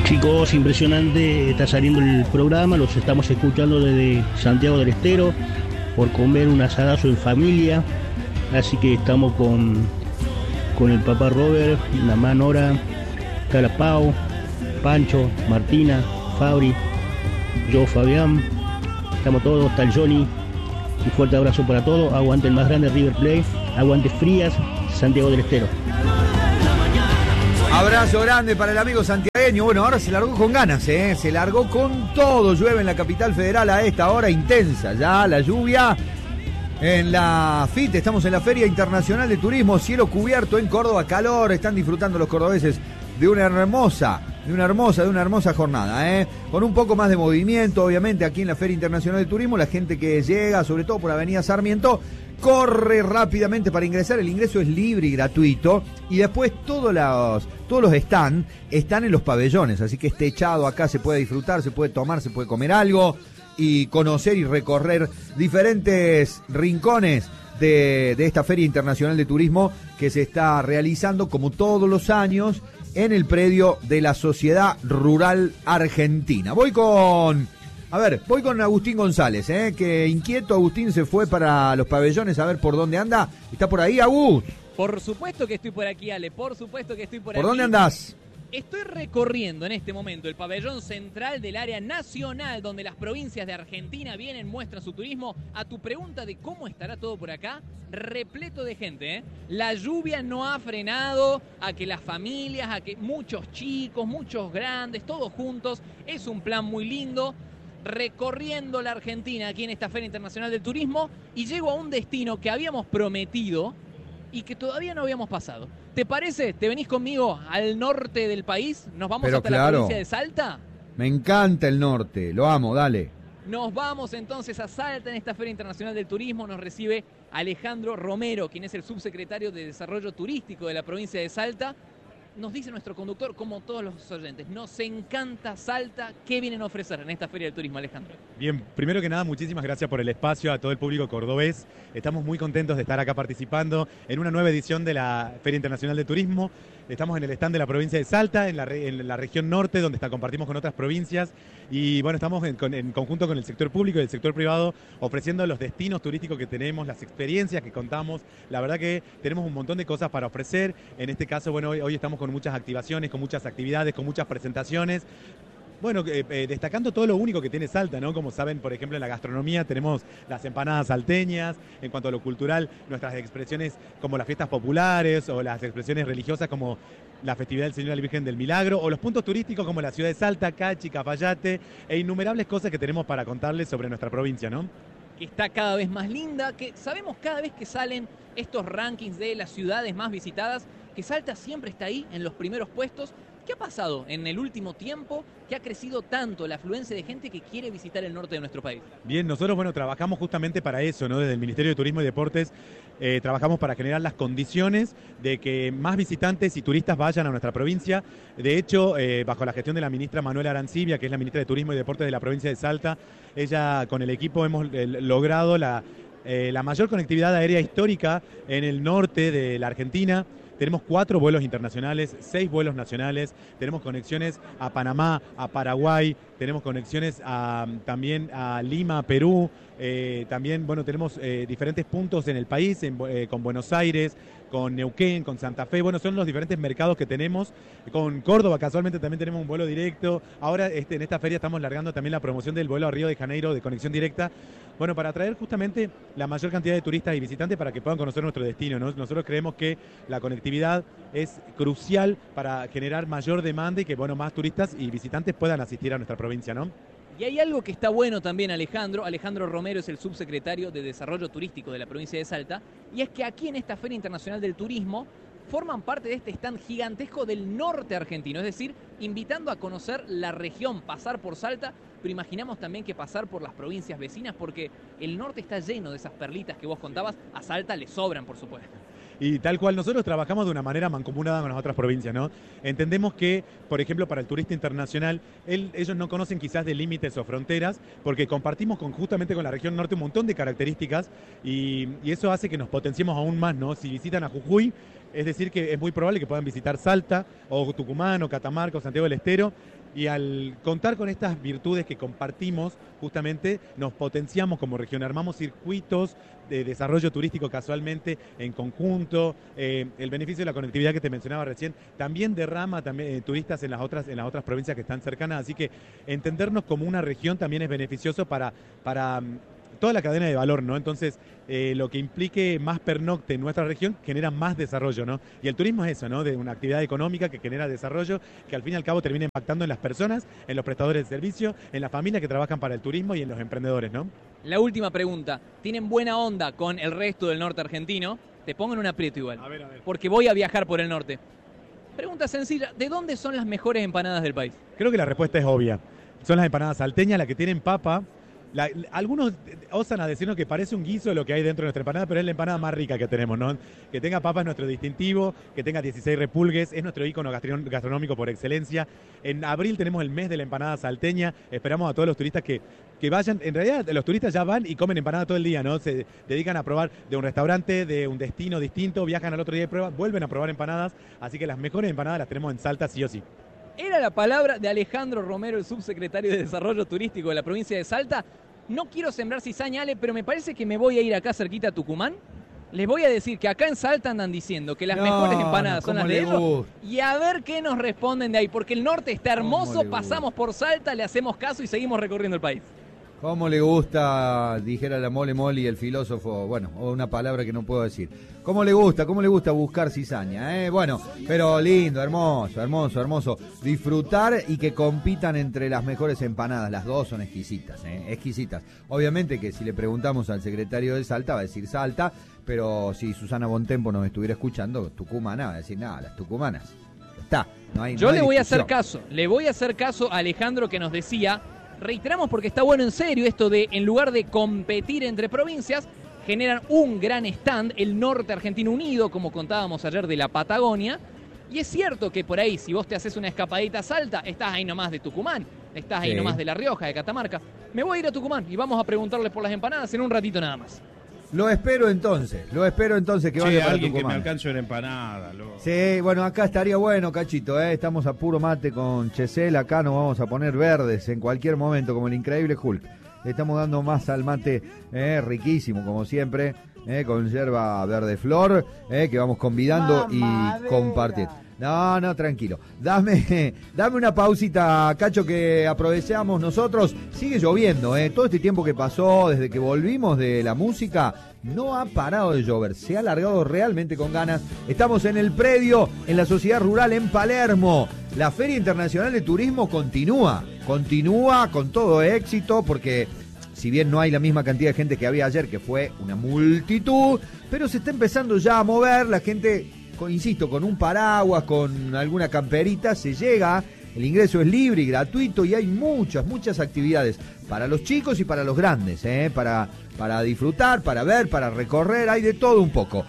Chicos, impresionante, está saliendo el programa, los estamos escuchando desde Santiago del Estero por comer un asadazo en familia, así que estamos con el papá Robert, la mamá Nora, está la Pau, Pancho, Martina, Fabri, yo, Fabián, estamos todos, está el Johnny, un fuerte abrazo para todos, aguante el más grande River Plate, aguante Frías, Santiago del Estero. Abrazo grande para el amigo santiagueño. Bueno, ahora se largó con ganas, se largó con todo. Llueve en la capital federal a esta hora intensa. Ya la lluvia en la FIT. Estamos en la Feria Internacional de Turismo. Cielo cubierto en Córdoba, calor. Están disfrutando los cordobeses de una hermosa jornada, con un poco más de movimiento, obviamente, aquí en la Feria Internacional de Turismo. La gente que llega, sobre todo por Avenida Sarmiento, corre rápidamente para ingresar. El ingreso es libre y gratuito. Y después todos los stands están en los pabellones. Así que techado acá, se puede disfrutar, se puede tomar, se puede comer algo y conocer y recorrer diferentes rincones de esta Feria Internacional de Turismo que se está realizando como todos los años en el predio de la Sociedad Rural Argentina. Voy con Agustín González, que inquieto Agustín se fue para los pabellones a ver por dónde anda. ¿Está por ahí, Agus? Por supuesto que estoy por aquí, Ale, por supuesto que estoy por aquí. ¿Por dónde andás? Estoy recorriendo en este momento el pabellón central del área nacional, donde las provincias de Argentina vienen, muestran su turismo. A tu pregunta de cómo estará todo por acá, repleto de gente, La lluvia no ha frenado a que las familias, a que muchos chicos, muchos grandes, todos juntos. Es un plan muy lindo, recorriendo la Argentina aquí en esta Feria Internacional del Turismo, y llego a un destino que habíamos prometido y que todavía no habíamos pasado. ¿Te parece? ¿Te venís conmigo al norte del país? ¿Nos vamos hasta la provincia de Salta? Me encanta el norte, lo amo, dale. Nos vamos entonces a Salta en esta Feria Internacional del Turismo. Nos recibe Alejandro Romero, quien es el subsecretario de Desarrollo Turístico de la provincia de Salta. Nos dice nuestro conductor, como todos los oyentes, nos encanta Salta. ¿Qué vienen a ofrecer en esta Feria del Turismo, Alejandro? Bien, primero que nada, muchísimas gracias por el espacio a todo el público cordobés. Estamos muy contentos de estar acá participando en una nueva edición de la Feria Internacional de Turismo. Estamos en el stand de la provincia de Salta, en la región norte, donde compartimos con otras provincias. Y bueno, estamos en conjunto con el sector público y el sector privado ofreciendo los destinos turísticos que tenemos, las experiencias que contamos. La verdad que tenemos un montón de cosas para ofrecer. En este caso, bueno, hoy estamos con muchas activaciones, con muchas actividades, con muchas presentaciones. Bueno, destacando todo lo único que tiene Salta, ¿no? Como saben, por ejemplo, en la gastronomía tenemos las empanadas salteñas. En cuanto a lo cultural, nuestras expresiones como las fiestas populares o las expresiones religiosas como la festividad del Señor y la Virgen del Milagro, o los puntos turísticos como la ciudad de Salta, Cachi, Cafayate, e innumerables cosas que tenemos para contarles sobre nuestra provincia, ¿no? Que está cada vez más linda, que sabemos cada vez que salen estos rankings de las ciudades más visitadas, que Salta siempre está ahí en los primeros puestos. ¿Qué ha pasado en el último tiempo que ha crecido tanto la afluencia de gente que quiere visitar el norte de nuestro país? Bien, nosotros, bueno, trabajamos justamente para eso, ¿no? Desde el Ministerio de Turismo y Deportes trabajamos para generar las condiciones de que más visitantes y turistas vayan a nuestra provincia. De hecho, bajo la gestión de la ministra Manuela Arancibia, que es la ministra de Turismo y Deportes de la provincia de Salta, ella con el equipo hemos logrado la mayor conectividad aérea histórica en el norte de la Argentina. Tenemos 4 vuelos internacionales, 6 vuelos nacionales, tenemos conexiones a Panamá, a Paraguay, tenemos conexiones también a Lima, Perú, también, bueno, tenemos diferentes puntos en el país, con Buenos Aires, con Neuquén, con Santa Fe. Bueno, son los diferentes mercados que tenemos. Con Córdoba casualmente también tenemos un vuelo directo. Ahora en esta feria estamos largando también la promoción del vuelo a Río de Janeiro de conexión directa. Bueno, para atraer justamente la mayor cantidad de turistas y visitantes para que puedan conocer nuestro destino, ¿no? Nosotros creemos que la conectividad es crucial para generar mayor demanda y que, bueno, más turistas y visitantes puedan asistir a nuestra provincia, ¿no? Y hay algo que está bueno también, Alejandro. Alejandro Romero es el subsecretario de Desarrollo Turístico de la provincia de Salta. Y es que aquí en esta Feria Internacional del Turismo forman parte de este stand gigantesco del norte argentino. Es decir, invitando a conocer la región, pasar por Salta, pero imaginamos también que pasar por las provincias vecinas, porque el norte está lleno de esas perlitas que vos contabas. A Salta le sobran, por supuesto. Y tal cual, nosotros trabajamos de una manera mancomunada con las otras provincias, ¿no? Entendemos que, por ejemplo, para el turista internacional, ellos no conocen quizás de límites o fronteras, porque compartimos justamente con la región norte un montón de características y eso hace que nos potenciemos aún más, ¿no? Si visitan a Jujuy, Es decir, que es muy probable que puedan visitar Salta, o Tucumán, o Catamarca, o Santiago del Estero. Y al contar con estas virtudes que compartimos, justamente nos potenciamos como región, armamos circuitos de desarrollo turístico casualmente en conjunto. El beneficio de la conectividad que te mencionaba recién también derrama turistas en las otras provincias que están cercanas, así que entendernos como una región también es beneficioso para toda la cadena de valor, ¿no? Entonces, lo que implique más pernocte en nuestra región genera más desarrollo, ¿no? Y el turismo es eso, ¿no? De una actividad económica que genera desarrollo, que al fin y al cabo termina impactando en las personas, en los prestadores de servicio, en las familias que trabajan para el turismo y en los emprendedores, ¿no? La última pregunta. ¿Tienen buena onda con el resto del norte argentino? Te pongo en un aprieto igual. A ver. Porque voy a viajar por el norte. Pregunta sencilla. ¿De dónde son las mejores empanadas del país? Creo que la respuesta es obvia. Son las empanadas salteñas, las que tienen papa. Algunos osan a decirnos que parece un guiso lo que hay dentro de nuestra empanada, pero es la empanada más rica que tenemos, ¿no? Que tenga papa es nuestro distintivo, que tenga 16 repulgues, es nuestro ícono gastronómico por excelencia. En abril tenemos el mes de la empanada salteña, esperamos a todos los turistas que vayan. En realidad los turistas ya van y comen empanada todo el día, ¿no? Se dedican a probar de un restaurante, de un destino distinto, viajan al otro día de prueba, vuelven a probar empanadas, así que las mejores empanadas las tenemos en Salta sí o sí. Era la palabra de Alejandro Romero, el subsecretario de Desarrollo Turístico de la provincia de Salta. No quiero sembrar cizaña, Ale, pero me parece que me voy a ir acá cerquita a Tucumán. Les voy a decir que acá en Salta andan diciendo que las mejores empanadas son las de ellos. Y a ver qué nos responden de ahí, porque el norte está hermoso, pasamos por Salta, le hacemos caso y seguimos recorriendo el país. ¿Cómo le gusta, dijera la Mole Moli, el filósofo, bueno, o una palabra que no puedo decir? ¿Cómo le gusta buscar cizaña? Bueno, pero lindo, hermoso. Disfrutar y que compitan entre las mejores empanadas. Las dos son exquisitas, exquisitas. Obviamente que si le preguntamos al secretario de Salta, va a decir Salta, pero si Susana Bontempo nos estuviera escuchando, tucumana, va a decir nada, las tucumanas. Está, no hay Yo no hay le voy discusión. le voy a hacer caso a Alejandro que nos decía. Reiteramos porque está bueno en serio esto de, en lugar de competir entre provincias, generan un gran stand, el norte argentino unido, como contábamos ayer de la Patagonia. Y es cierto que por ahí, si vos te haces una escapadita a Salta, estás ahí nomás de Tucumán, estás ahí nomás de La Rioja, de Catamarca. Me voy a ir a Tucumán y vamos a preguntarles por las empanadas en un ratito nada más. Lo espero entonces que vaya para alguien Tucumán. Que me alcance una empanada. Sí, bueno, acá estaría bueno, Cachito, estamos a puro mate con Chesel, acá nos vamos a poner verdes en cualquier momento, como el increíble Hulk. Le estamos dando más al mate, riquísimo, como siempre, con yerba verde flor, que vamos convidando y compartiendo. No, tranquilo. Dame una pausita, Cacho, que aprovechamos nosotros. Sigue lloviendo, todo este tiempo que pasó, desde que volvimos de la música, no ha parado de llover. Se ha alargado realmente con ganas. Estamos en el predio, en la Sociedad Rural en Palermo. La Feria Internacional de Turismo continúa con todo éxito, porque si bien no hay la misma cantidad de gente que había ayer, que fue una multitud, pero se está empezando ya a mover, la gente... Insisto, con un paraguas, con alguna camperita, se llega, el ingreso es libre y gratuito y hay muchas actividades para los chicos y para los grandes, para disfrutar, para ver, para recorrer, hay de todo un poco.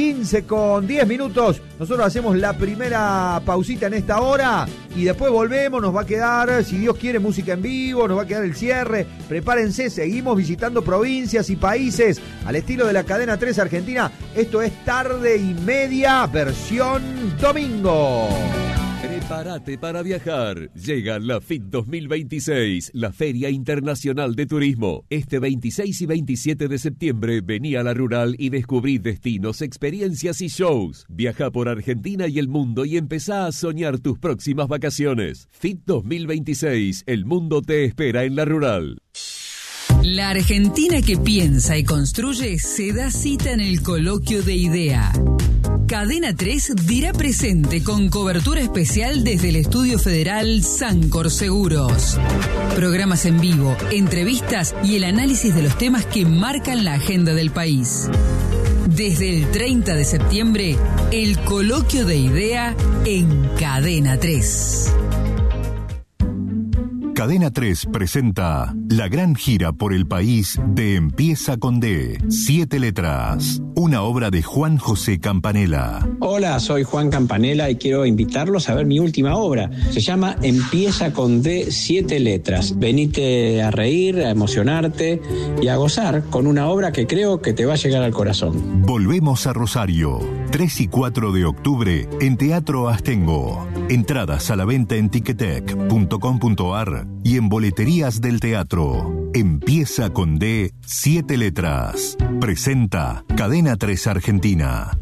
15:10, nosotros hacemos la primera pausita en esta hora y después volvemos, nos va a quedar, si Dios quiere, música en vivo, nos va a quedar el cierre, prepárense, seguimos visitando provincias y países al estilo de la cadena 3 Argentina. Esto es Tarde y Media, versión domingo. Prepárate para viajar. Llega la FIT 2026, la Feria Internacional de Turismo. Este 26 y 27 de septiembre vení a La Rural y descubrí destinos, experiencias y shows. Viaja por Argentina y el mundo y empezá a soñar tus próximas vacaciones. FIT 2026, el mundo te espera en La Rural. La Argentina que piensa y construye se da cita en el Coloquio de Idea. Cadena 3 dirá presente con cobertura especial desde el Estudio Federal Sancor Seguros. Programas en vivo, entrevistas y el análisis de los temas que marcan la agenda del país. Desde el 30 de septiembre, el Coloquio de Idea en Cadena 3. Cadena 3 presenta la gran gira por el país de Empieza con D, 7 letras, una obra de Juan José Campanella. Hola, soy Juan Campanella y quiero invitarlos a ver mi última obra. Se llama Empieza con D, 7 letras. Venite a reír, a emocionarte y a gozar con una obra que creo que te va a llegar al corazón. Volvemos a Rosario, 3 y 4 de octubre en Teatro Astengo. Entradas a la venta en ticketek.com.ar y en boleterías del teatro. Empieza con D, 7 letras. Presenta Cadena 3 Argentina.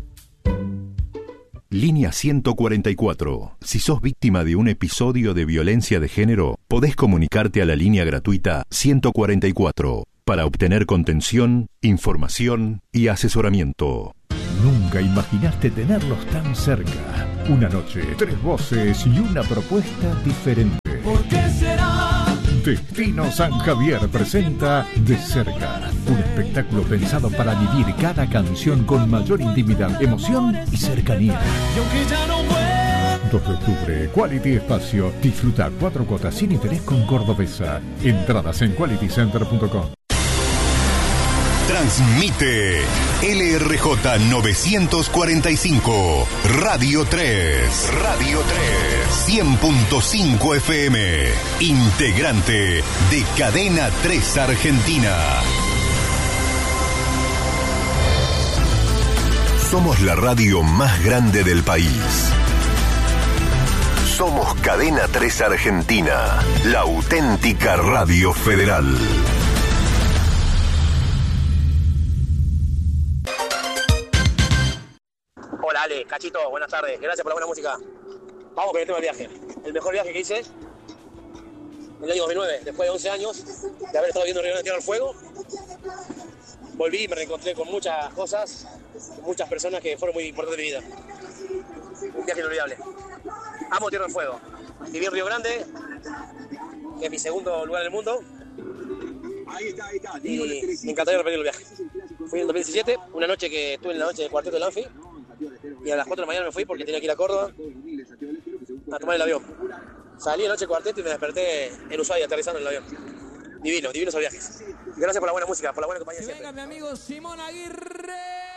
Línea 144. Si sos víctima de un episodio de violencia de género, podés comunicarte a la línea gratuita 144 para obtener contención, información y asesoramiento. Nunca imaginaste tenerlos tan cerca. Una noche, 3 voces y una propuesta diferente. ¿Por qué será? Destino San Javier presenta De Cerca, un espectáculo pensado para vivir cada canción con mayor intimidad, emoción y cercanía. Y aunque ya no puedo. 2 de octubre, Quality Espacio. Disfruta 4 cuotas sin interés con Cordobesa. Entradas en qualitycenter.com. Transmite LRJ 945, Radio 3. Radio 3. 100.5 FM. Integrante de Cadena 3 Argentina. Somos la radio más grande del país. Somos Cadena 3 Argentina, la auténtica radio federal. Hola Ale, Cachito, buenas tardes, gracias por la buena música. Vamos con el tema del viaje. El mejor viaje que hice en el año 2009, después de 11 años de haber estado viendo Río de Tierra del Fuego. Volví y me reencontré con muchas cosas, con muchas personas que fueron muy importantes en mi vida. Un viaje inolvidable. Amo Tierra del Fuego. Viví en Río Grande, que es mi segundo lugar en el mundo. Y me encantaría repetir el viaje. Fui en 2017, una noche que estuve en la noche del cuarteto del Anfi. Y a las 4 de la mañana me fui porque tenía que ir a Córdoba a tomar el avión. Salí de noche cuarteto y me desperté en Ushuaia aterrizando en el avión. Divino, divinos esos viajes. Gracias por la buena música, por la buena compañía siempre. Venga mi amigo Simón Aguirre.